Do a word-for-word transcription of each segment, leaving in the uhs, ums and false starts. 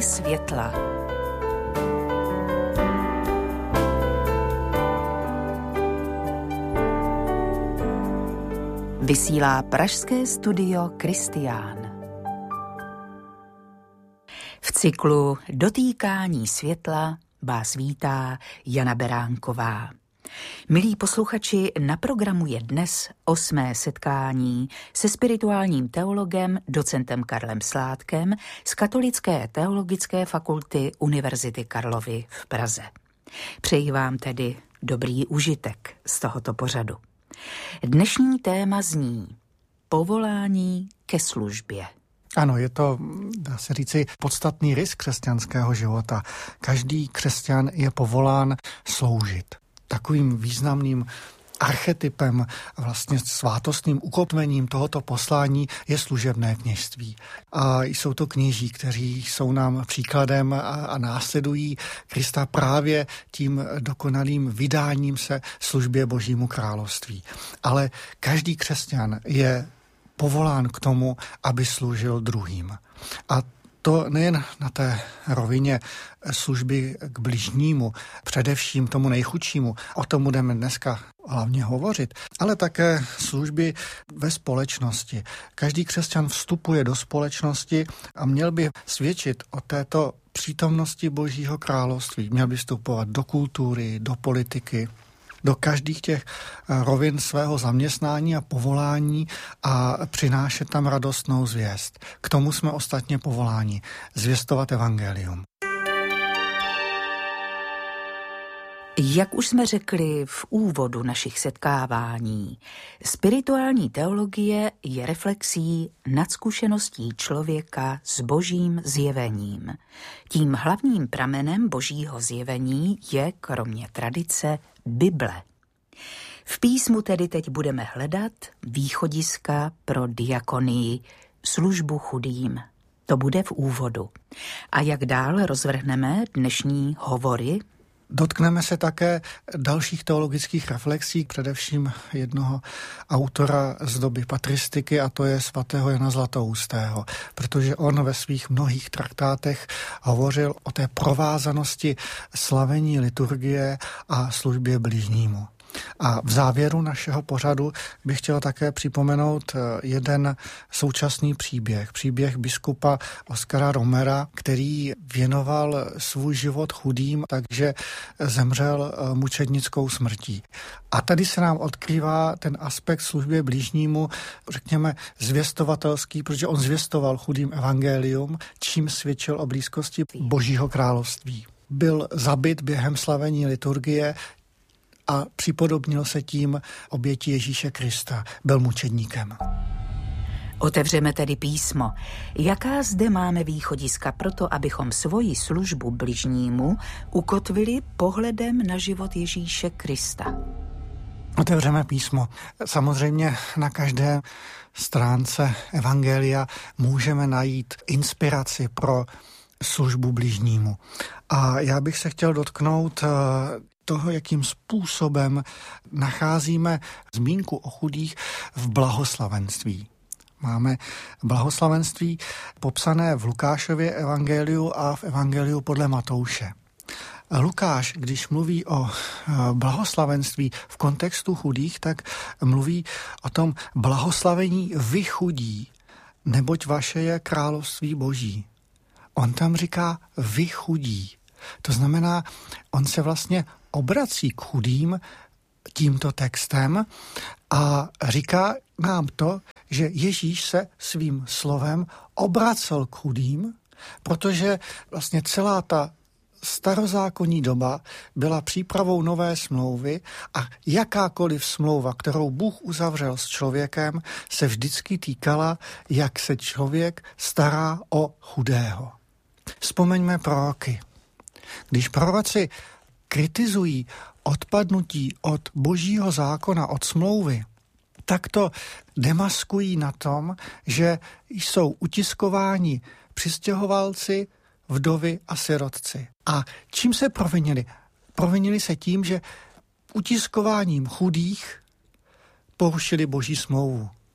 světla. Vysílá pražské studio Kristián. V cyklu Dotýkání světla vás vítá Jana Beránková. Milí posluchači, na programu je dnes osmé setkání se spirituálním teologem, docentem Karlem Sládkem z Katolické teologické fakulty Univerzity Karlovy v Praze. Přeji vám tedy dobrý užitek z tohoto pořadu. Dnešní téma zní povolání ke službě. Ano, je to, dá se říci, podstatný rys křesťanského života. Každý křesťan je povolán sloužit. Takovým významným archetypem, vlastně svátostným ukotvením tohoto poslání je služebné kněžství. A jsou to kněží, kteří jsou nám příkladem a, a následují Krista právě tím dokonalým vydáním se službě Božímu království. Ale každý křesťan je povolán k tomu, aby sloužil druhým. A to nejen na té rovině služby k bližnímu, především tomu nejchudšímu, o tom budeme dneska hlavně hovořit, ale také služby ve společnosti. Každý křesťan vstupuje do společnosti a měl by svědčit o této přítomnosti Božího království. Měl by vstupovat do kultury, do politiky, do každých těch rovin svého zaměstnání a povolání a přinášet tam radostnou zvěst. K tomu jsme ostatně povoláni. Zvěstovat evangelium. Jak už jsme řekli v úvodu našich setkávání, spirituální teologie je reflexí nad zkušeností člověka s Božím zjevením. Tím hlavním pramenem Božího zjevení je, kromě tradice, Bible. V písmu tedy teď budeme hledat východiska pro diakonii, službu chudým. To bude v úvodu. A jak dál rozvrhneme dnešní hovory? Dotkneme se také dalších teologických reflexí, především jednoho autora z doby patristiky, a to je svatého Jana Zlatoustého, protože on ve svých mnohých traktátech hovořil o té provázanosti slavení liturgie a službě bližnímu. A v závěru našeho pořadu bych chtěl také připomenout jeden současný příběh. Příběh biskupa Oskara Romera, který věnoval svůj život chudým, takže zemřel mučednickou smrtí. A tady se nám odkrývá ten aspekt služby bližnímu, řekněme, zvěstovatelský, protože on zvěstoval chudým evangelium, čím svědčil o blízkosti Božího království. Byl zabit během slavení liturgie a připodobnil se tím oběti Ježíše Krista. Byl mučedníkem. Otevřeme tedy písmo. Jaká zde máme východiska pro to, abychom svoji službu bližnímu ukotvili pohledem na život Ježíše Krista? Otevřeme písmo. Samozřejmě na každé stránce evangelia můžeme najít inspiraci pro službu bližnímu. A já bych se chtěl dotknout toho, jakým způsobem nacházíme zmínku o chudých v blahoslavenství. Máme blahoslavenství popsané v Lukášově evangeliu a v evangeliu podle Matouše. Lukáš, když mluví o blahoslavenství v kontextu chudých, tak mluví o tom blahoslavení vy chudí, neboť vaše je království Boží. On tam říká vy chudí. To znamená, on se vlastně obrací k chudým tímto textem a říká nám to, že Ježíš se svým slovem obracel k chudým, protože vlastně celá ta starozákonní doba byla přípravou nové smlouvy a jakákoliv smlouva, kterou Bůh uzavřel s člověkem, se vždycky týkala, jak se člověk stará o chudého. Vzpomeňme proroky. Když proroci kritizují odpadnutí od Božího zákona, od smlouvy, tak to demaskují na tom, že jsou utiskováni přistěhovalci, vdovy a sirotci. A čím se provinili? Provinili se tím, že utiskováním chudých porušili Boží smlouvu.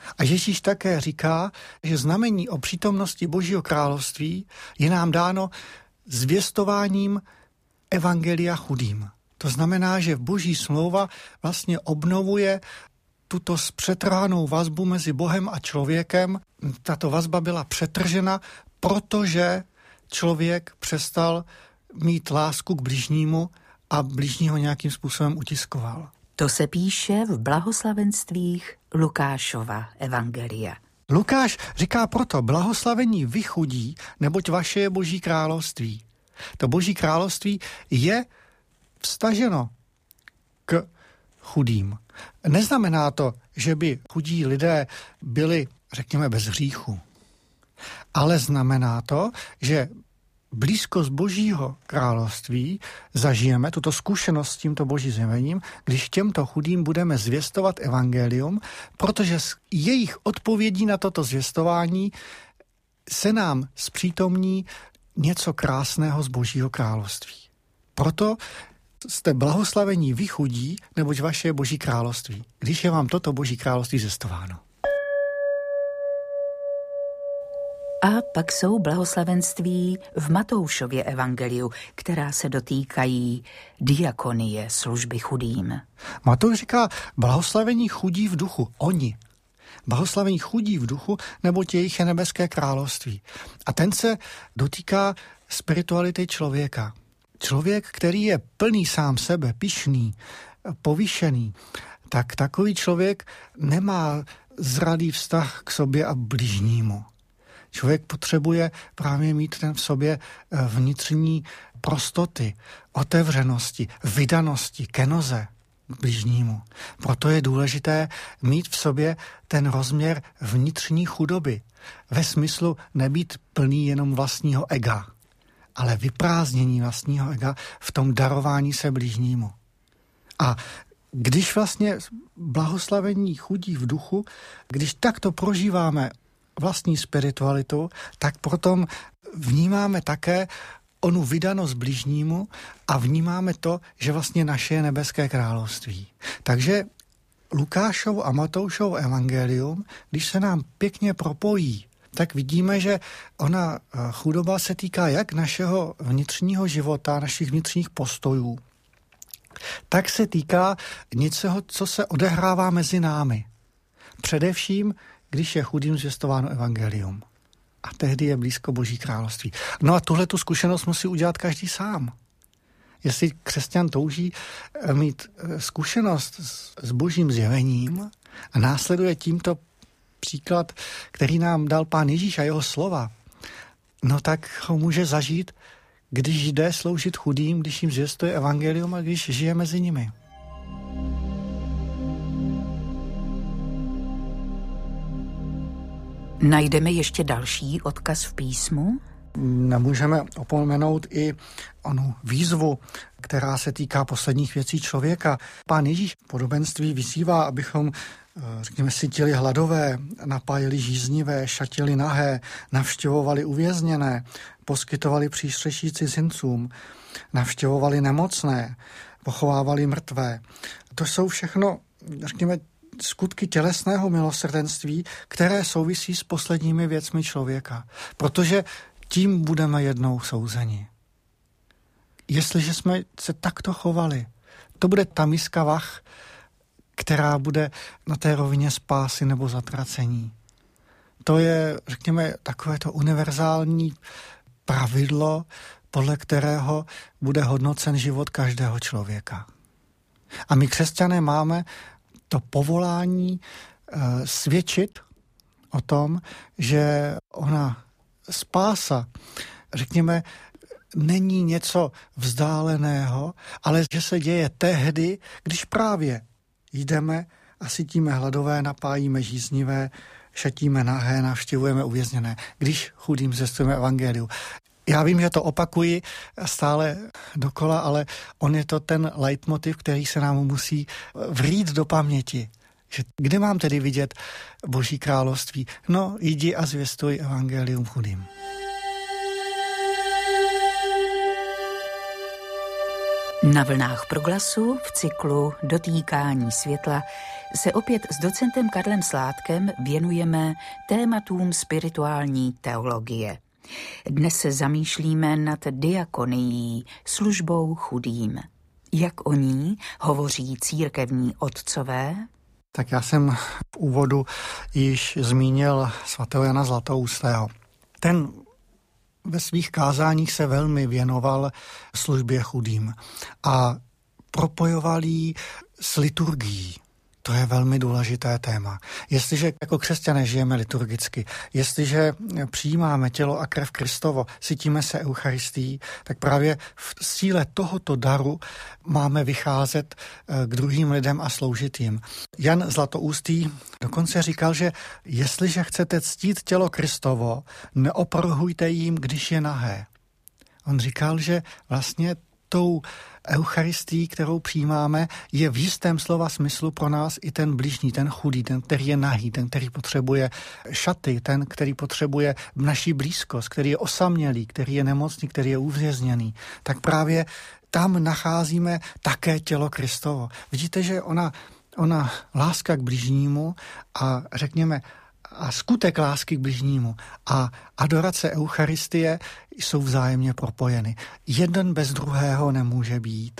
A Ježíš také říká, že znamení o přítomnosti Božího království je nám dáno zvěstováním evangelia chudým. To znamená, že Boží smlouva vlastně obnovuje tuto zpřetrhanou vazbu mezi Bohem a člověkem. Tato vazba byla přetržena, protože člověk přestal mít lásku k bližnímu a bližního nějakým způsobem utiskoval. To se píše v blahoslavenstvích Lukášova evangelia. Lukáš říká proto, blahoslavení vy chudí, neboť vaše je Boží království. To Boží království je vztaženo k chudým. Neznamená to, že by chudí lidé byli, řekněme, bez hříchu. Ale znamená to, že blízkost Božího království zažijeme, tuto zkušenost s tímto Boží zjevením, když těmto chudým budeme zvěstovat evangelium, protože z jejich odpovědí na toto zvěstování se nám zpřítomní něco krásného z Božího království. Proto jste blahoslavení vy chudí, neboť vaše je Boží království, když je vám toto Boží království zvěstováno. A pak jsou blahoslavenství v Matoušově evangeliu, která se dotýkají diakonie, služby chudým. Matouš říká blahoslavení chudí v duchu, oni. Blahoslavení chudí v duchu, neboť jejich je nebeské království. A ten se dotýká spirituality člověka. Člověk, který je plný sám sebe, pyšný, povýšený, tak takový člověk nemá zralý vztah k sobě a bližnímu. Člověk potřebuje právě mít ten v sobě vnitřní prostoty, otevřenosti, vydanosti, kenoze k bližnímu. Proto je důležité mít v sobě ten rozměr vnitřní chudoby. Ve smyslu nebýt plný jenom vlastního ega, ale vyprázdnění vlastního ega v tom darování se bližnímu. A když vlastně blahoslavení chudí v duchu, když takto prožíváme vlastní spiritualitu, tak potom vnímáme také onu vydanost bližnímu a vnímáme to, že vlastně naše je nebeské království. Takže Lukášovo a Matoušovo evangelium, když se nám pěkně propojí, tak vidíme, že ona chudoba se týká jak našeho vnitřního života, našich vnitřních postojů, tak se týká něčeho, co se odehrává mezi námi. Především, když je chudým zvěstováno evangelium. A tehdy je blízko Boží království. No a tuhle tu zkušenost musí udělat každý sám. Jestli křesťan touží mít zkušenost s Božím zjevením a následuje tímto příklad, který nám dal Pán Ježíš a jeho slova, no tak ho může zažít, když jde sloužit chudým, když jim zvěstuje evangelium a když žije mezi nimi. Najdeme ještě další odkaz v písmu? Nemůžeme opomenout i onu výzvu, která se týká posledních věcí člověka. Pán Ježíš v podobenství vyzývá, abychom, řekněme, sytili hladové, napájeli žíznivé, šatili nahé, navštěvovali uvězněné, poskytovali přístřeší cizincům, navštěvovali nemocné, pochovávali mrtvé. To jsou všechno, řekněme, skutky tělesného milosrdenství, které souvisí s posledními věcmi člověka. Protože tím budeme jednou souzeni. Jestliže jsme se takto chovali, to bude ta miska vah, která bude na té rovině spásy nebo zatracení. To je, řekněme, takové to univerzální pravidlo, podle kterého bude hodnocen život každého člověka. A my křesťané máme to povolání e, svědčit o tom, že ona spása, řekněme, není něco vzdáleného, ale že se děje tehdy, když právě jdeme a sytíme hladové, napájíme žíznivé, šatíme nahé, navštěvujeme uvězněné, když chudým zvěstujeme evangelium. Já vím, že to opakuji stále dokola, ale on je to ten leitmotiv, který se nám musí vrít do paměti. Že kde mám tedy vidět Boží království? No, jdi a zvěstuj evangelium chudým. Na vlnách Proglasu v cyklu Dotýkání světla se opět s docentem Karlem Sládkem věnujeme tématům spirituální teologie. Dnes se zamýšlíme nad diakonií, službou chudým. Jak o ní hovoří církevní otcové? Tak já jsem v úvodu již zmínil svatého Jana Zlatoustého. Ten ve svých kázáních se velmi věnoval službě chudým a propojoval ji s liturgií. To je velmi důležité téma. Jestliže jako křesťané žijeme liturgicky, jestliže přijímáme tělo a krev Kristovo, sytíme se Eucharistií, tak právě v síle tohoto daru máme vycházet k druhým lidem a sloužit jim. Jan Zlatoustý dokonce říkal, že jestliže chcete ctít tělo Kristovo, neoprhujte jim, když je nahé. On říkal, že vlastně tou Eucharistií, kterou přijímáme, je v jistém slova smyslu pro nás i ten bližní, ten chudý, ten, který je nahý, ten, který potřebuje šaty, ten, který potřebuje naší blízkost, který je osamělý, který je nemocný, který je uvězněný. Tak právě tam nacházíme také tělo Kristovo. Vidíte, že ona, ona láska k bližnímu a řekněme a skutek lásky k bližnímu a adorace Eucharistie jsou vzájemně propojeny. Jeden bez druhého nemůže být.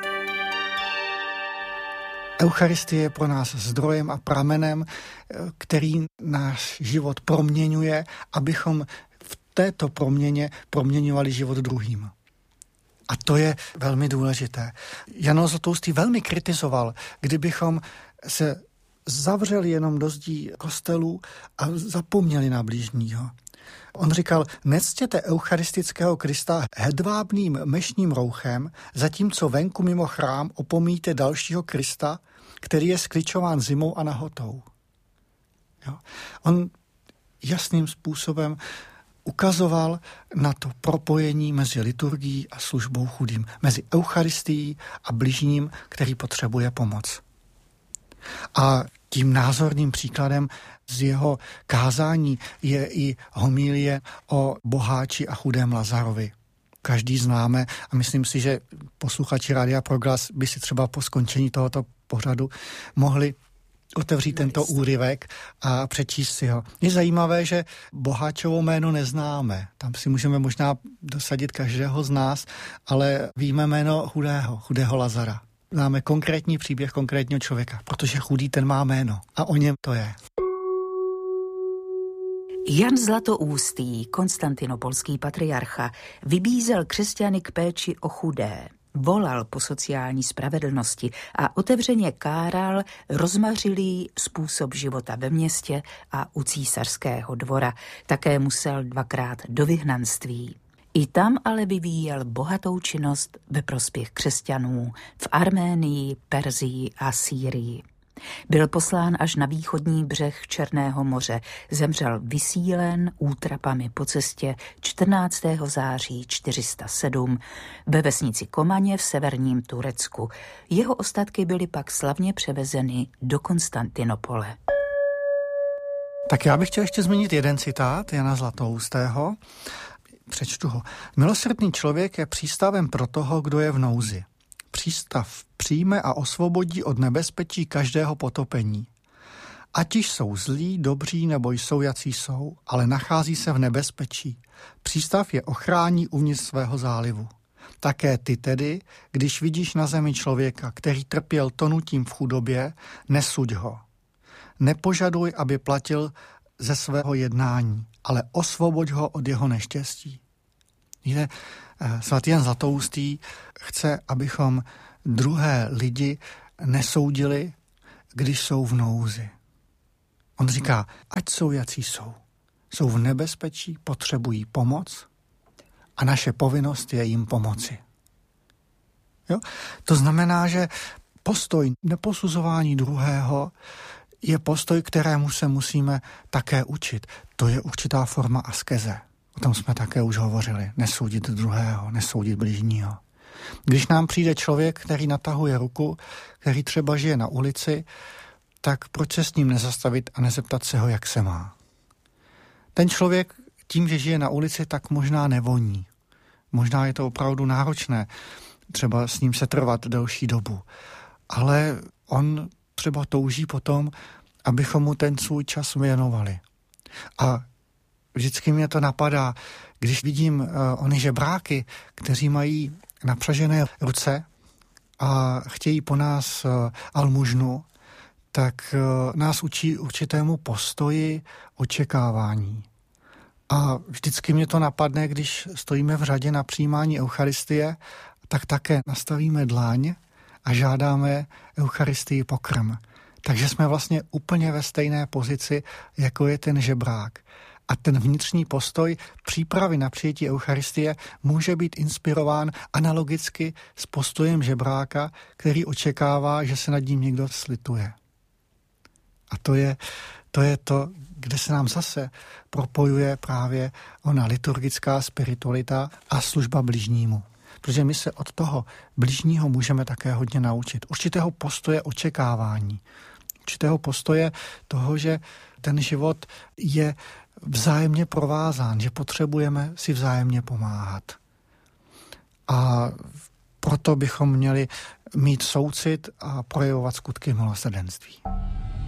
Eucharistie je pro nás zdrojem a pramenem, který náš život proměňuje, abychom v této proměně proměňovali život druhým. A to je velmi důležité. Jan Zlatoustý velmi kritizoval, kdybychom se zavřeli jenom do zdí kostelů a zapomněli na bližního. On říkal, nectěte eucharistického Krista hedvábným mešním rouchem, zatímco venku mimo chrám opomíte dalšího Krista, který je skličován zimou a nahotou. Jo? On jasným způsobem ukazoval na to propojení mezi liturgií a službou chudým, mezi Eucharistií a bližním, který potřebuje pomoc. A tím názorným příkladem z jeho kázání je i homilie o boháči a chudém Lazarovi. Každý známe a myslím si, že posluchači Rádia Proglas by si třeba po skončení tohoto pořadu mohli otevřít tento úryvek a přečíst si ho. Je zajímavé, že boháčovo jméno neznáme. Tam si můžeme možná dosadit každého z nás, ale víme jméno chudého, chudého Lazara. Známe konkrétní příběh konkrétního člověka, protože chudý ten má jméno a o něm to je. Jan Zlatoustý, konstantinopolský patriarcha, vybízel křesťany k péči o chudé, volal po sociální spravedlnosti a otevřeně káral rozmařilý způsob života ve městě a u císařského dvora. Také musel dvakrát do vyhnanství. I tam ale vyvíjel bohatou činnost ve prospěch křesťanů v Arménii, Persii a Sýrii. Byl poslán až na východní břeh Černého moře, zemřel vysílen útrapami po cestě čtrnáctého září čtyři sta sedm ve vesnici Komaně v severním Turecku. Jeho ostatky byly pak slavně převezeny do Konstantinopole. Tak já bych chtěl ještě zmínit jeden citát Jana Zlatoustého. Přečtu ho. Milosrdný člověk je přístavem pro toho, kdo je v nouzi. Přístav přijme a osvobodí od nebezpečí každého potopení. Ať již jsou zlí, dobří nebo jsou jací jsou, ale nachází se v nebezpečí. Přístav je ochrání uvnitř svého zálivu. Také ty tedy, když vidíš na zemi člověka, který trpěl tonutím v chudobě, nesuď ho. Nepožaduj, aby platil ze svého jednání, ale osvoboď ho od jeho neštěstí. Víte, svatý Jan Zlatoustý chce, abychom druhé lidi nesoudili, když jsou v nouzi. On říká, ať jsou jací jsou. Jsou v nebezpečí, potřebují pomoc a naše povinnost je jim pomoci. Jo? To znamená, že postoj neposuzování druhého je postoj, kterému se musíme také učit. To je určitá forma askeze. O tom jsme také už hovořili. Nesoudit druhého, nesoudit bližního. Když nám přijde člověk, který natahuje ruku, který třeba žije na ulici, tak proč se s ním nezastavit a nezeptat se ho, jak se má? Ten člověk tím, že žije na ulici, tak možná nevoní. Možná je to opravdu náročné třeba s ním setrvat delší dobu. Ale on třeba touží potom, abychom mu ten svůj čas věnovali. A vždycky mě to napadá, když vidím uh, ony žebráky, kteří mají napřažené ruce a chtějí po nás uh, almužnu, tak uh, nás učí určitému postoji, očekávání. A vždycky mě to napadne, když stojíme v řadě na přijímání Eucharistie, tak také nastavíme dlaň a žádáme Eucharistii pokrm. Takže jsme vlastně úplně ve stejné pozici, jako je ten žebrák. A ten vnitřní postoj přípravy na přijetí Eucharistie může být inspirován analogicky s postojem žebráka, který očekává, že se nad ním někdo slituje. A to je to, je to kde se nám zase propojuje právě ona liturgická spiritualita a služba bližnímu. Protože my se od toho bližního můžeme také hodně naučit. Určitého postoje očekávání. Určitého postoje toho, že ten život je vzájemně provázán, že potřebujeme si vzájemně pomáhat. A proto bychom měli mít soucit a projevovat skutky milosrdenství.